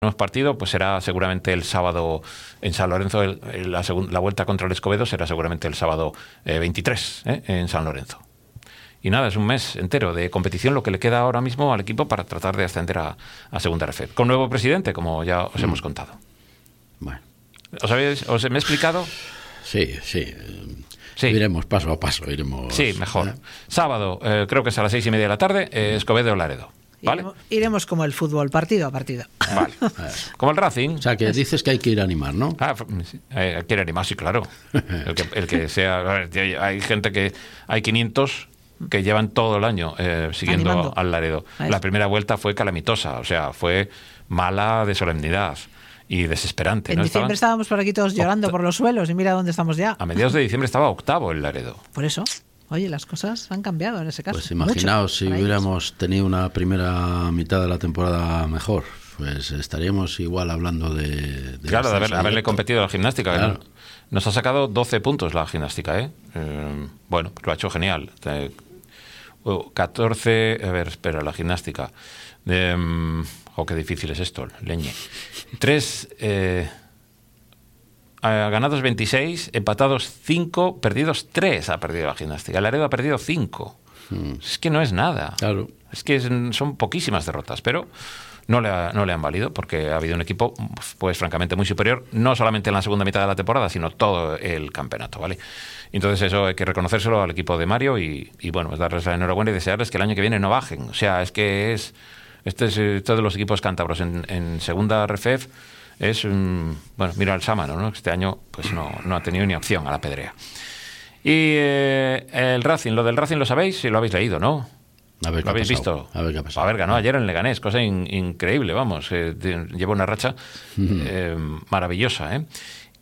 partido, pues será seguramente el sábado en San Lorenzo. La vuelta contra el Escobedo será seguramente el sábado 23 en San Lorenzo. Y nada, es un mes entero de competición lo que le queda ahora mismo al equipo para tratar de ascender a Segunda RF. Con nuevo presidente, como ya os hemos contado. Bueno. ¿Os me he explicado? Sí. Iremos paso a paso. Sí, mejor. Sábado, creo que es a las 6:30 de la tarde, Escobedo-Laredo. ¿Vale? Iremos como el fútbol, partido a partido. Vale. Como el Racing. O sea, que dices que hay que ir a animar, ¿no? Hay que ir a animar, sí, claro. El que sea. Hay gente que. Hay 500 que llevan todo el año siguiendo Animando al Laredo. La primera vuelta fue calamitosa, o sea, fue mala de solemnidad y desesperante. En diciembre estábamos por aquí todos llorando por los suelos y mira dónde estamos ya. A mediados de diciembre estaba octavo el Laredo. Por eso. Oye, las cosas han cambiado en ese caso. Pues imaginaos si hubiéramos tenido una primera mitad de la temporada mejor, pues estaríamos igual hablando de claro, de haberle competido a la gimnástica. Claro. Nos ha sacado 12 puntos la gimnástica, ¿eh? Bueno, lo ha hecho genial. 14, a ver, espera, la gimnástica. Qué difícil es esto, leñe. 3... ganados 26, empatados 5, perdidos 3 ha perdido la gimnástica. El Laredo ha perdido 5. Es que no es nada. Claro. Es que son poquísimas derrotas, pero no le han valido porque ha habido un equipo, pues francamente, muy superior, no solamente en la segunda mitad de la temporada, sino todo el campeonato, ¿vale? Entonces eso hay que reconocérselo al equipo de Mario y bueno, pues darles la enhorabuena y desearles que el año que viene no bajen. O sea, es que todos los equipos cántabros en segunda RFEF. Bueno, mira el Sámano, ¿no? Este año pues no ha tenido ni opción a la pedrea. Y el Racing, lo del Racing lo sabéis, si lo habéis leído, ¿no? ¿Lo habéis visto? A ver qué ha pasado. A ver, ganó ayer en Leganés, cosa increíble, vamos. Lleva una racha maravillosa, ¿eh?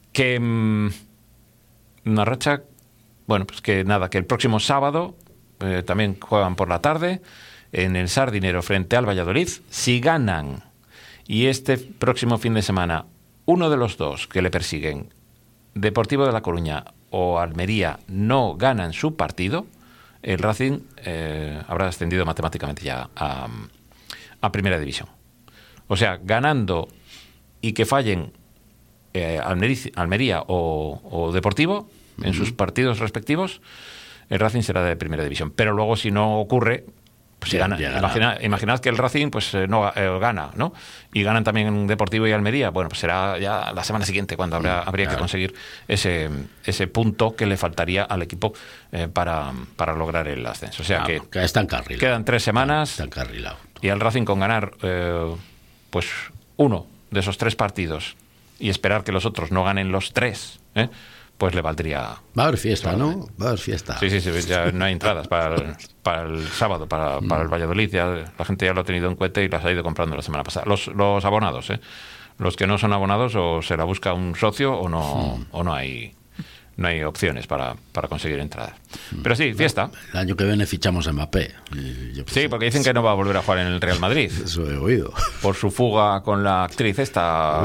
Una racha, bueno, pues que nada, que el próximo sábado también juegan por la tarde en el Sardinero frente al Valladolid. Si ganan y este próximo fin de semana uno de los dos que le persiguen, Deportivo de La Coruña o Almería, no ganan su partido, el Racing habrá ascendido matemáticamente ya a Primera División. O sea, ganando y que fallen Almería o Deportivo en sus partidos respectivos, el Racing será de Primera División. Pero luego, si no ocurre, pues si gana, imaginad que el Racing pues no gana, ¿no? Y ganan también Deportivo y Almería, bueno, pues será ya la semana siguiente cuando habría que conseguir ese punto que le faltaría al equipo para lograr el ascenso. O sea que está encarrilado. Quedan 3 semanas. Está encarrilado. Y al Racing con ganar pues uno de esos 3 partidos y esperar que los otros no ganen los 3, pues le valdría. Va a haber fiesta, ¿no? Va a haber fiesta. Sí, ya no hay entradas para el sábado, para el Valladolid. Ya, la gente ya lo ha tenido en cuenta y las ha ido comprando la semana pasada. Los abonados, los que no son abonados, o se la busca un socio o no hay opciones para conseguir entradas. Pero sí, fiesta. El año que viene fichamos a Mbappé. Sí, porque dicen que no va a volver a jugar en el Real Madrid. Eso he oído. Por su fuga con la actriz esta.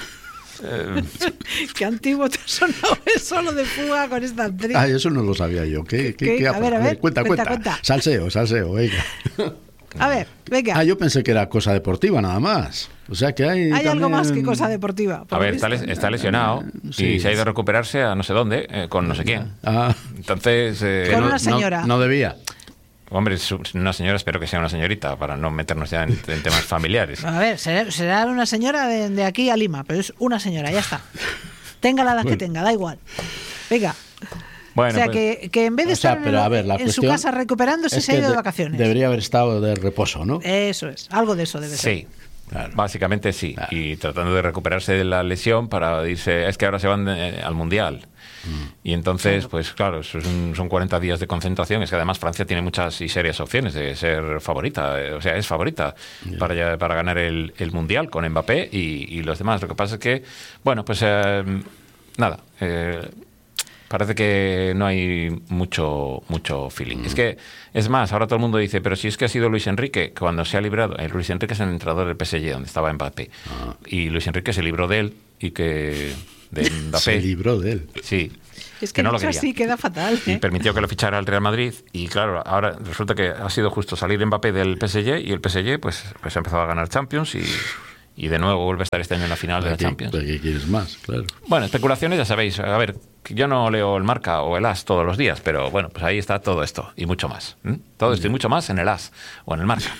Qué antiguo te ha sonado eso, lo de fuga con esta actriz. Eso no lo sabía yo. ¿Qué a ver, cuenta. Salseo, venga. A ver, venga. Yo pensé que era cosa deportiva nada más. O sea que hay también algo más que cosa deportiva. A ver, está lesionado y se ha ido a recuperarse a no sé dónde, con no sé quién. Entonces... con una señora. No debía. Hombre, una señora, espero que sea una señorita, para no meternos ya en temas familiares. A ver, será una señora de aquí a Lima, pero es una señora, ya está. Tenga la edad que tenga, da igual. Venga. Bueno, o sea, que en vez de estar en su casa recuperándose, se ha ido de vacaciones. Debería haber estado de reposo, ¿no? Eso es, algo de eso debe ser. Sí. Claro. Básicamente sí, claro. Y tratando de recuperarse de la lesión para irse, es que ahora se van al Mundial. Y entonces, pues claro, son 40 días de concentración. Es que además Francia tiene muchas y serias opciones de ser favorita, o sea, es favorita para ganar el Mundial con Mbappé y los demás. Lo que pasa es que, bueno, pues nada, parece que no hay mucho feeling. Es más, ahora todo el mundo dice, pero si es que ha sido Luis Enrique, cuando se ha librado, Luis Enrique es el entrenador del PSG, donde estaba Mbappé, y Luis Enrique se libró de él de Mbappé. Se libró de él. Sí. Es que no lo quería. Así queda fatal. Y permitió que lo fichara al Real Madrid. Y claro, ahora resulta que ha sido justo salir Mbappé del PSG y el PSG pues ha empezado a ganar Champions y de nuevo vuelve a estar este año en la final de la Champions. ¿Qué quieres más? Claro. Bueno, especulaciones ya sabéis. A ver, yo no leo el Marca o el As todos los días, pero bueno, pues ahí está todo esto y mucho más. Todo esto y mucho más en el As o en el Marca.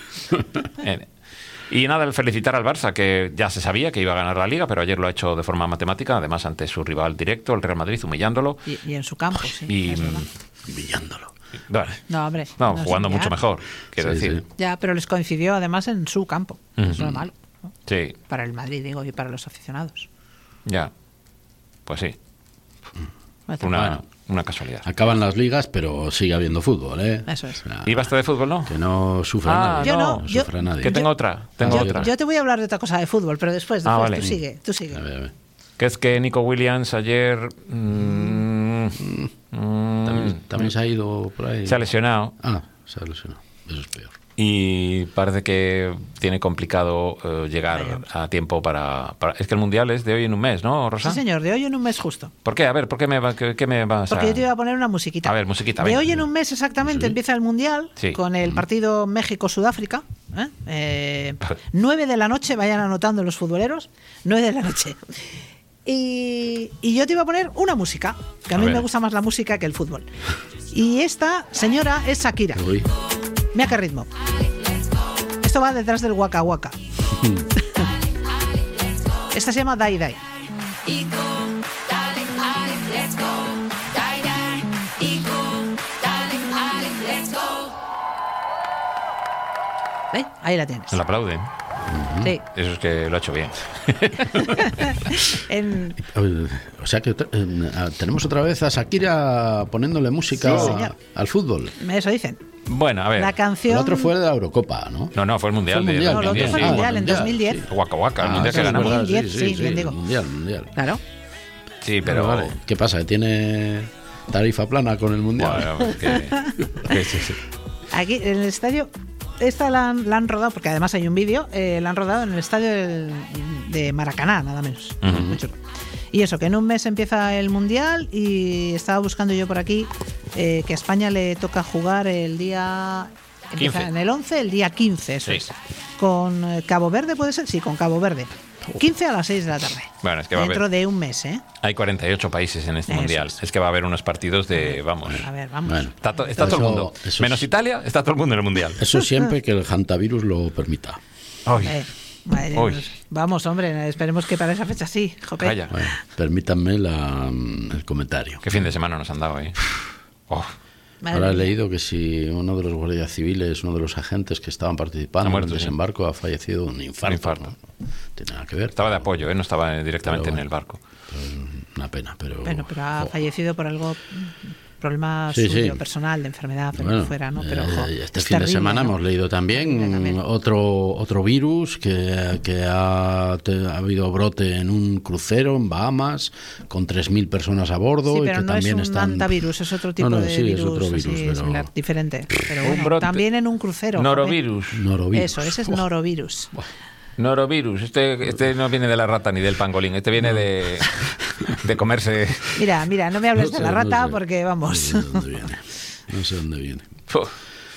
Y nada, el felicitar al Barça, que ya se sabía que iba a ganar la Liga, pero ayer lo ha hecho de forma matemática, además ante su rival directo, el Real Madrid, humillándolo. Y en su campo, sí. Y Humillándolo. vale. No, hombre. No, no jugando es mucho humillar. mejor, quiero Sí, decir. sí. Ya, pero les coincidió además en su campo. Ujú. Es normal, ¿no? Sí, Para el Madrid, digo, y para los aficionados. ya. Pues sí, Bueno, una casualidad. Acaban las ligas, pero sigue habiendo fútbol, ¿eh? Eso es. O sea, ¿Y basta de fútbol, no? que no sufra nadie. Yo no, no yo- sufra nadie. Que tengo otra. Tengo yo- otra. Yo te voy a hablar de otra cosa de fútbol, pero después Vale. tú sigue, tú sigue. A ver. Que es que Nico Williams ayer También se ha ido por ahí. se ha lesionado Se ha lesionado. Eso es peor. y parece que tiene complicado llegar a tiempo para... Es que el Mundial es de hoy en un mes, ¿no, Rosa? Sí, señor, de hoy en un mes justo. ¿Por qué? A ver, qué me vas a...? Porque yo te iba a poner una musiquita. A ver, musiquita, De venga. hoy en un mes exactamente Sí. empieza el Mundial Sí. con el partido México-Sudáfrica. 9 de la noche, vayan anotando los futboleros. 9 de la noche. Y yo te iba a poner una música, que a mí ver. me gusta más la música que el fútbol. Y esta señora es Shakira. Uy. Mira qué ritmo. Esto va detrás del Waka Waka. Esta se llama Dai Dai. Ahí la tienes. Se la aplauden. Sí. Eso es que lo ha hecho bien. En- O sea que tenemos otra vez a Shakira poniéndole música Sí, señor. al fútbol. eso dicen. Bueno, a ver. La El canción. otro fue de la Eurocopa, ¿no? No, fue el Mundial. Fue el Mundial. No, el otro fue el sí. Mundial en Mundial, 2010. sí. Waka Waka, el Mundial sí, que es ganamos. verdad, 2010, sí, bien digo. Mundial. Claro. Sí, pero... Vale. ¿Qué pasa? ¿Que tiene tarifa plana con el Mundial? Bueno, sí. Aquí en el estadio. Esta la han rodado, porque además hay un vídeo, la han rodado en el estadio de Maracaná, nada menos. Ujú. Muy chulo. Y eso, que en un mes empieza el Mundial y estaba buscando yo por aquí que a España le toca jugar el día... Empieza 15. en el 11, el día 15, eso Sí. es. Con Cabo Verde, ¿puede ser? Sí, con Cabo Verde. 15 a las 6 de la tarde. Bueno, es que va a Dentro haber... de un mes, ¿eh? Hay 48 países en este Eso Mundial. es. Es que va a haber unos partidos de... Vamos... A ver, vamos. Bueno. Está todo el Eso- mundo. eso Menos es- Italia, está todo el mundo en el Mundial. Eso siempre que el hantavirus lo permita. Ay, Madre Uy. Dios. Vamos, hombre, esperemos que para esa fecha sí. Jope. calla. Bueno, permítanme el comentario. Qué fin de semana nos han dado, ¿eh? Oh, Madre Ahora he mía. leído que si uno de los guardias civiles, uno de los agentes que estaban Ha participando en muerto, el sí. desembarco ha fallecido de un infarto. Un infarto. ¿no? Tiene nada que ver. estaba de apoyo, ¿eh? No estaba directamente Pero en el barco. Una pena, pero... Bueno, pero ha jo, fallecido por algo, problema Sí, suyo, sí. personal, de enfermedad, o lo bueno, que fuera, ¿no? Pero jo, este es fin de terrible, semana ¿no? hemos leído también También. otro virus que ha habido brote en un crucero en Bahamas con 3.000 personas a bordo. Sí, y pero que no es también un están... antivirus, es otro tipo No, no, de sí, virus, es otro virus, así, pero... similar, diferente. Pero Un bueno, brote- también en un crucero. Norovirus. Norovirus. Eso, ese es Buah. norovirus. Norovirus. Este no viene de la rata ni del pangolín. Este viene de comerse... Mira, no me hables No de sé, la no rata sé. porque vamos. No sé de dónde viene. No sé dónde viene. Uf.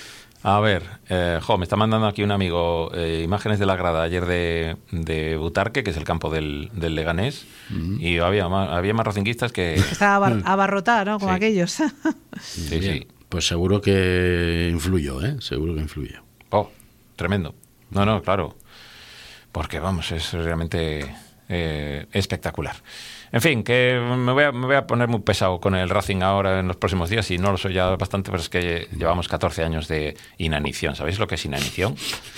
A ver, me está mandando aquí un amigo imágenes de la grada ayer de Butarque, que es el campo del Leganés, y había más racinguistas que... Estaba abarrotada, ¿no? Como Sí. aquellos. Sí, Bien. sí. Pues seguro que influyó, ¿eh? Seguro que influyó. Oh, tremendo. No, claro. Porque, vamos, es realmente espectacular. En fin, que me voy a poner muy pesado con el Racing ahora en los próximos días, y no lo soy ya bastante, pero es que llevamos 14 años de inanición. ¿Sabéis lo que es inanición?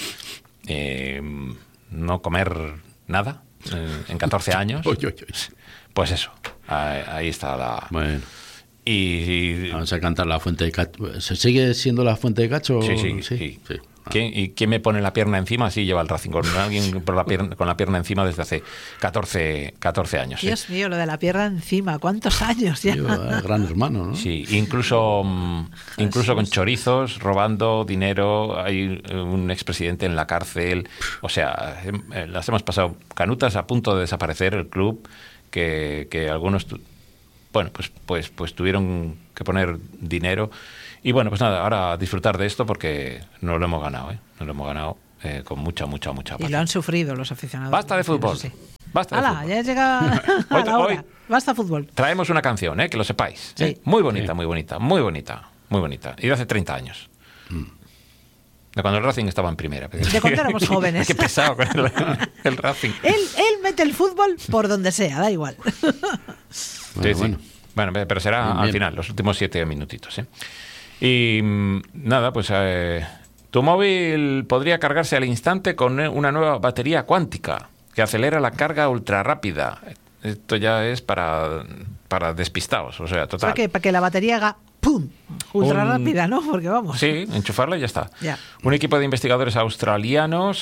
No comer nada en 14 años. Uy, uy, uy. Pues eso, ahí está la... Bueno, Y, vamos a cantar la fuente de Cacho. ¿Se sigue siendo la fuente de Cacho? Sí. ¿Quién me pone la pierna encima? Así lleva el Racing, con alguien con la pierna encima desde hace 14 años. ¿sí? Dios mío, lo de la pierna encima. ¿Cuántos años ya? Gran hermano, ¿no? Sí, incluso con chorizos, robando dinero. Hay un expresidente en la cárcel. O sea, las hemos pasado canutas, a punto de desaparecer el club, que algunos... Bueno, pues tuvieron que poner dinero. Y bueno, pues nada, ahora a disfrutar de esto porque nos lo hemos ganado, ¿eh? Nos lo hemos ganado. con mucha paciencia. Y lo han sufrido los aficionados. Basta de fútbol. Sí. Basta de ¡Hala! fútbol. Ya llega a la hora. Hoy Basta fútbol. traemos una canción, que lo sepáis. Sí. Muy bonita, muy bonita, muy bonita, muy bonita. Y de hace 30 años. De cuando el Racing estaba en primera. De cuando éramos jóvenes. Qué pesado con el Racing. Él mete el fútbol por donde sea, da igual. Sí. Bueno, pero será Bien, al bien. final, los últimos 7 minutitos. Y nada, pues tu móvil podría cargarse al instante con una nueva batería cuántica que acelera la carga ultra rápida. Esto ya es para despistados, o sea, total. Para que la batería haga ¡pum! Ultra rápida, ¿no? Porque vamos. Sí, enchufarla y ya está. Ya. Un equipo de investigadores australianos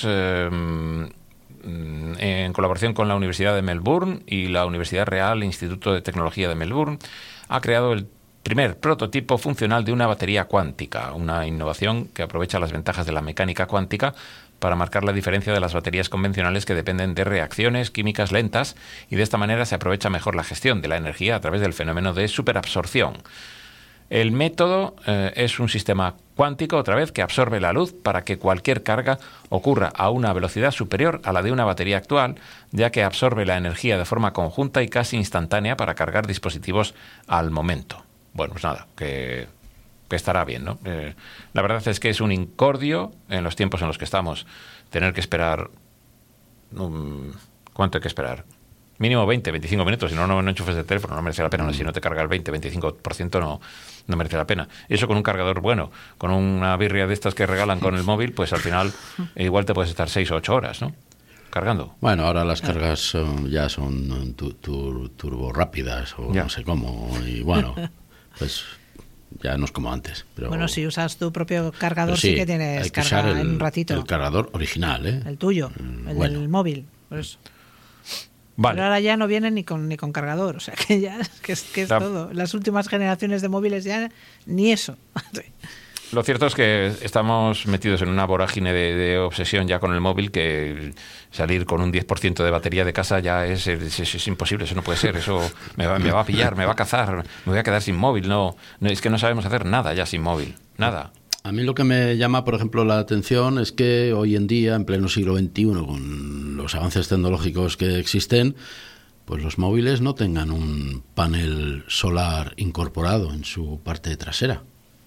en colaboración con la Universidad de Melbourne y la Universidad Real Instituto de Tecnología de Melbourne ha creado el primer prototipo funcional de una batería cuántica, una innovación que aprovecha las ventajas de la mecánica cuántica para marcar la diferencia de las baterías convencionales que dependen de reacciones químicas lentas, y de esta manera se aprovecha mejor la gestión de la energía a través del fenómeno de superabsorción. El método es un sistema cuántico, otra vez, que absorbe la luz para que cualquier carga ocurra a una velocidad superior a la de una batería actual, ya que absorbe la energía de forma conjunta y casi instantánea para cargar dispositivos al momento. Bueno, pues nada, que estará bien, ¿no? La verdad es que es un incordio en los tiempos en los que estamos tener que esperar... ¿Cuánto hay que esperar? Mínimo 20, 25 minutos, si no enchufes el teléfono, no merece la pena. Si no te carga el 20, 25%, no merece la pena. Y eso con un cargador bueno, con una birria de estas que regalan con el móvil, pues al final igual te puedes estar 6 o 8 horas, ¿no? Cargando. Bueno, ahora las cargas ya son turbo rápidas o Ya. no sé cómo. Y bueno, pues ya no es como antes. Pero, Bueno, si usas tu propio cargador, pero sí que tienes hay que usar carga en un ratito. el cargador original, ¿eh? El tuyo, el bueno. del móvil. Por eso. Vale. Pero ahora ya no vienen ni con cargador, o sea que ya que es todo. Las últimas generaciones de móviles ya ni eso. Lo cierto es que estamos metidos en una vorágine de obsesión ya con el móvil, que salir con un 10% de batería de casa ya es imposible, eso no puede ser, eso me va a pillar, me va a cazar, me voy a quedar sin móvil, no, es que no sabemos hacer nada ya sin móvil, nada. A mí lo que me llama, por ejemplo, la atención es que hoy en día, en pleno siglo XXI, con los avances tecnológicos que existen, pues los móviles no tengan un panel solar incorporado en su parte trasera.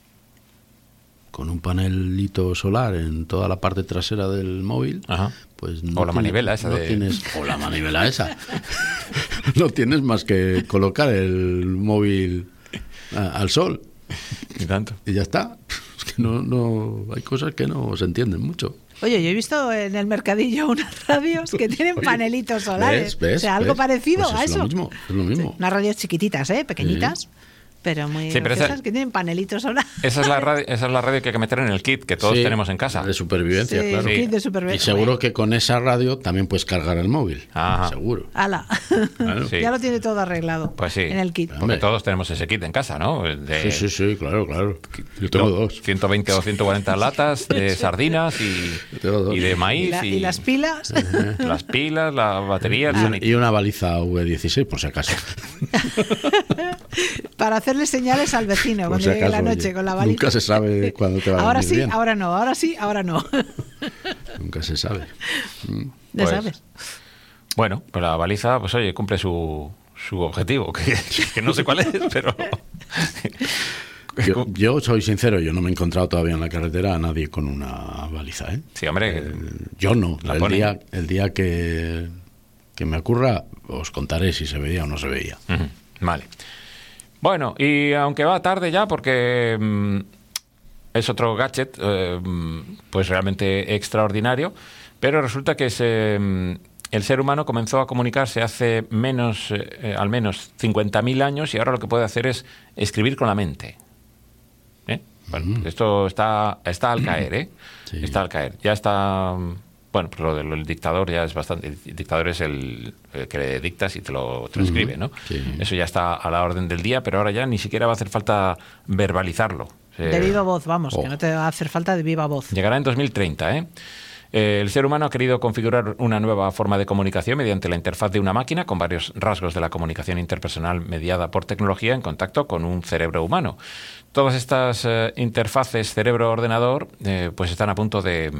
Con un panelito solar en toda la parte trasera del móvil, Ajá. pues O la manivela esa o la manivela esa. No tienes más que colocar el móvil al sol Y tanto. y ya está. Es que no hay cosas que no se entienden mucho. Oye, yo he visto en el mercadillo unas radios que tienen Oye, panelitos solares. ¿ves? O sea, algo parecido Pues a es eso. Es lo mismo. Unas radios chiquititas, pequeñitas. Pero muy Sí, pero graciosas, que tienen panelitos solares. Esa es la radio que hay que meter en el kit que todos Sí, tenemos en casa. de supervivencia, Sí, claro. kit de Y supervivencia. seguro que con esa radio también puedes cargar el móvil. Ajá. Seguro. ¡Hala! Claro. Sí. Ya lo tiene todo arreglado Pues sí. en el kit. Porque Hombre. todos tenemos ese kit en casa, ¿no? Sí, claro. Yo tengo dos. 120 o 140 latas de sardinas Tengo dos. y de maíz. Y las pilas. Las pilas, la batería, el Y una baliza V16, por si acaso. Para hacerle señales al vecino Por cuando si llegue la acaso, noche oye, con la baliza. nunca se sabe cuándo te va a Ahora venir sí, bien. ahora no. Ahora sí, ahora no. Nunca se sabe. Ya Pues, sabes. Bueno, pues la baliza, pues oye, cumple su objetivo, que no sé cuál es, pero... Yo soy sincero, yo no me he encontrado todavía en la carretera a nadie con una baliza, ¿eh? Sí, hombre, Yo no. La El ponen. día que me ocurra, os contaré si se veía o no se veía. Ujú, vale. Bueno, y aunque va tarde ya, porque es otro gadget pues realmente extraordinario, pero resulta que el ser humano comenzó a comunicarse hace al menos 50.000 años, y ahora lo que puede hacer es escribir con la mente. Bueno, esto está al caer, ¿eh? Sí. Está al caer. Ya está... Bueno, pues lo del dictador ya es bastante... El dictador es el que le dictas y te lo transcribe, ¿no? Sí. Eso ya está a la orden del día, pero ahora ya ni siquiera va a hacer falta verbalizarlo. De viva voz, vamos, Oh. que no te va a hacer falta de viva voz. Llegará en 2030, ¿eh? El ser humano ha querido configurar una nueva forma de comunicación mediante la interfaz de una máquina, con varios rasgos de la comunicación interpersonal mediada por tecnología en contacto con un cerebro humano. Todas estas interfaces cerebro-ordenador pues están a punto de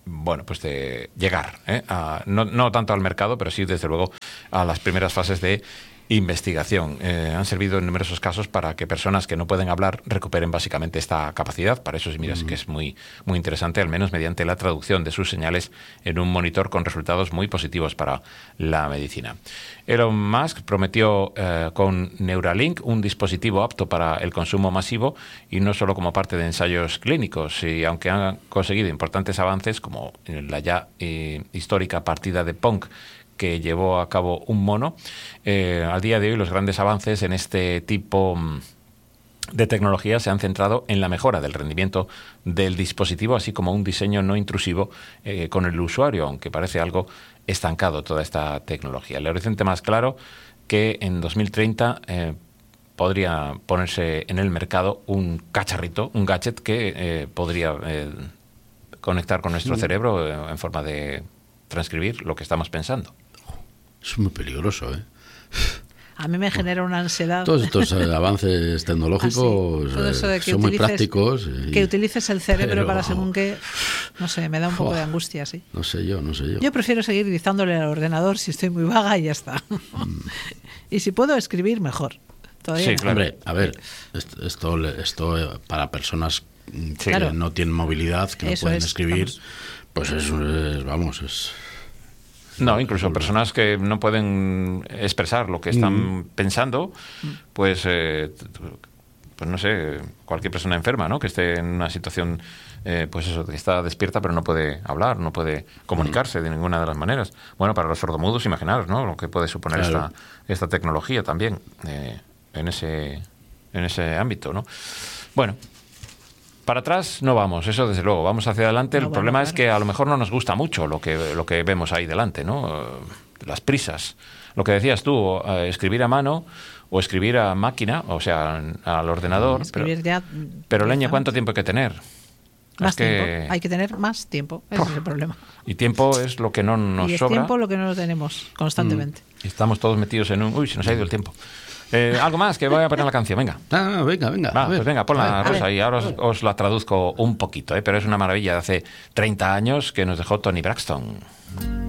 bueno, pues de llegar, no tanto al mercado, pero sí, desde luego, a las primeras fases de investigación. Han servido en numerosos casos para que personas que no pueden hablar recuperen básicamente esta capacidad. Para eso, mira, sí que es muy, muy interesante, al menos mediante la traducción de sus señales en un monitor con resultados muy positivos para la medicina. Elon Musk prometió con Neuralink un dispositivo apto para el consumo masivo y no solo como parte de ensayos clínicos. Y aunque han conseguido importantes avances, como en la ya histórica partida de Pong que llevó a cabo un mono, al día de hoy los grandes avances en este tipo de tecnología se han centrado en la mejora del rendimiento del dispositivo, así como un diseño no intrusivo con el usuario, aunque parece algo estancado toda esta tecnología. El horizonte más claro que en 2030 podría ponerse en el mercado un cacharrito, un gadget que podría conectar con nuestro cerebro en forma de transcribir lo que estamos pensando. Es muy peligroso, ¿eh? A mí me genera una ansiedad. Todos estos avances tecnológicos son muy prácticos. Que utilices el cerebro para según qué, no sé, me da un poco de angustia, sí. No sé yo. Yo prefiero seguir dizándole al ordenador si estoy muy vaga y ya está. Y si puedo escribir, mejor. Todavía sí, no. claro. Hombre, a ver, esto para personas que no tienen movilidad, que no pueden escribir, pues es. No, incluso personas que no pueden expresar lo que están pensando, pues no sé, cualquier persona enferma, ¿no? Que esté en una situación, pues eso, que está despierta pero no puede hablar, no puede comunicarse de ninguna de las maneras. Bueno, para los sordomudos, imaginaros, ¿no? Lo que puede suponer esta tecnología también en ese ámbito, ¿no? Bueno. Para atrás no vamos, eso desde luego, vamos hacia adelante. El problema es que a lo mejor no nos gusta mucho lo que vemos ahí delante, ¿no? Las prisas. Lo que decías tú, escribir a mano o escribir a máquina, o sea, al ordenador. Pero leña, ¿cuánto tiempo hay que tener? Más tiempo. Hay que tener más tiempo, ese es el problema. Y tiempo es lo que no nos sobra. Y tiempo lo que no lo tenemos constantemente. Estamos todos metidos en un... Uy, se nos ha ido el tiempo. Algo más, que voy a poner la canción, venga. Venga. Pues venga, ponla, Rosa, y ahora os la traduzco un poquito, pero es una maravilla de hace 30 años que nos dejó Toni Braxton.